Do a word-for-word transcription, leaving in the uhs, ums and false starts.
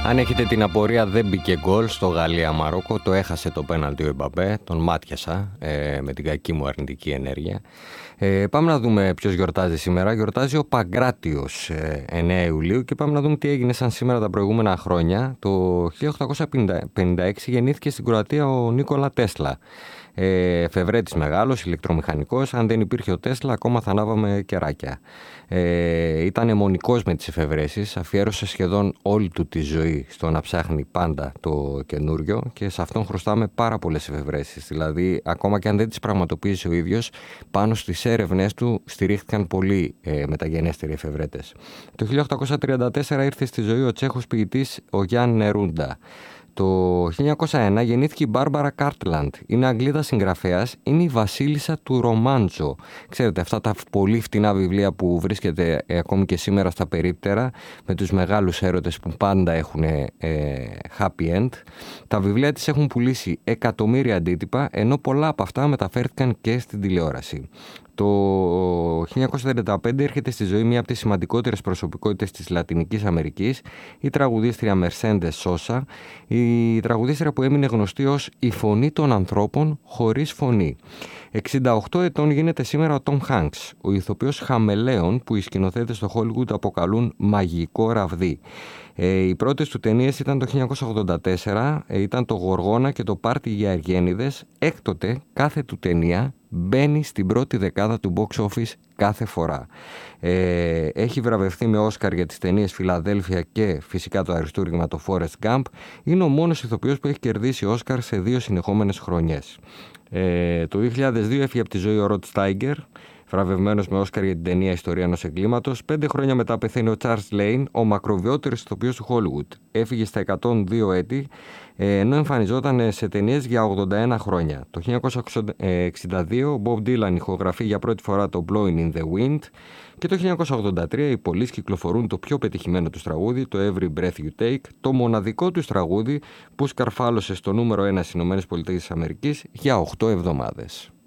Αν έχετε την απορία, δεν μπήκε γκολ στο Γαλλία-Μαρόκο. Το έχασε το πέναλτι ο Εμπαπέ. Τον μάτιασα ε, με την κακή μου αρνητική ενέργεια. Ε, πάμε να δούμε ποιος γιορτάζει σήμερα. Γιορτάζει ο Παγκράτιος ε, εννέα Ιουλίου και πάμε να δούμε τι έγινε σαν σήμερα τα προηγούμενα χρόνια. Το χίλια οκτακόσια πενήντα έξι γεννήθηκε στην Κροατία ο Νίκολα Τέσλα. Ε, εφευρέτης μεγάλος, ηλεκτρομηχανικός. Αν δεν υπήρχε ο Τέσλα, ακόμα θα ανάβαμε κεράκια. Ε, ήταν αιμονικός με τις εφευρέσεις, αφιέρωσε σχεδόν όλη του τη ζωή στο να ψάχνει πάντα το καινούριο και σε αυτόν χρωστάμε πάρα πολλές εφευρέσεις. Δηλαδή, ακόμα και αν δεν τις πραγματοποίησε ο ίδιος, πάνω στις έρευνες του στηρίχθηκαν πολλοί ε, μεταγενέστεροι εφευρέτες. Το χίλια οκτακόσια τριάντα τέσσερα ήρθε στη ζωή ο Τσέχος ποιητής ο Γιάν Νερούντα. Το χίλια εννιακόσια ένα γεννήθηκε η Μπάρμπαρα Κάρτλαντ. Είναι Αγγλίδα συγγραφέας, είναι η βασίλισσα του ρομάντζο. Ξέρετε, αυτά τα πολύ φτηνά βιβλία που βρίσκεται ε, ακόμη και σήμερα στα περίπτερα, με τους μεγάλους έρωτες που πάντα έχουν ε, happy end. Τα βιβλία της έχουν πουλήσει εκατομμύρια αντίτυπα, ενώ πολλά από αυτά μεταφέρθηκαν και στην τηλεόραση. Το χίλια εννιακόσια τριάντα πέντε έρχεται στη ζωή μία από τις σημαντικότερες προσωπικότητες της Λατινικής Αμερικής, η τραγουδίστρια Mercedes Sosa, η τραγουδίστρια που έμεινε γνωστή ως η φωνή των ανθρώπων χωρίς φωνή. εξήντα οκτώ ετών γίνεται σήμερα ο Tom Hanks, ο ηθοποιός χαμελέον που οι σκηνοθέτες στο Hollywood αποκαλούν μαγικό ραβδί. Ε, οι πρώτες του ταινίες ήταν το χίλια εννιακόσια ογδόντα τέσσερα, ε, ήταν το Γοργόνα και το Πάρτι για Αργένιδες. Έκτοτε κάθε του ταινία μπαίνει στην πρώτη δεκάδα του box office κάθε φορά. Ε, έχει βραβευτεί με Όσκαρ για τις ταινίες Φιλαδέλφια και φυσικά το αριστούργημα το Forrest Gump. Είναι ο μόνος ηθοποιός που έχει κερδίσει Όσκαρ σε δύο συνεχόμενες χρονιές. Ε, το δύο χιλιάδες δύο έφυγε από τη ζωή ο Ροτ Στάιγκερ, βραβευμένος με Όσκαρ για την ταινία Ιστορία ενός εγκλήματος. Πέντε χρόνια μετά πεθαίνει ο Τσάρλς Λέιν, ο μακροβιότερος ηθοποιός του Hollywood. Έφυγε στα εκατόν δύο έτη, ενώ εμφανιζόταν σε ταινίες για ογδόντα ένα χρόνια. Το χίλια εννιακόσια εξήντα δύο ο Bob Dylan ηχογραφεί για πρώτη φορά το Blowing in the Wind και το χίλια εννιακόσια ογδόντα τρία οι Police κυκλοφορούν το πιο πετυχημένο τους τραγούδι, το Every Breath You Take, το μοναδικό τους τραγούδι που σκαρφάλωσε στο νούμερο ένα στις ΗΠΑ για οκτώ εβδομάδες.